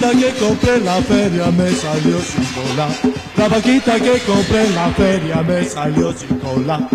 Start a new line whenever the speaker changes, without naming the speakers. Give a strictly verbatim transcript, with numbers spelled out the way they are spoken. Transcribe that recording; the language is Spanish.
vaquita que compré en la feria me salió sin cola. La vaquita que compré en la feria me salió sin cola.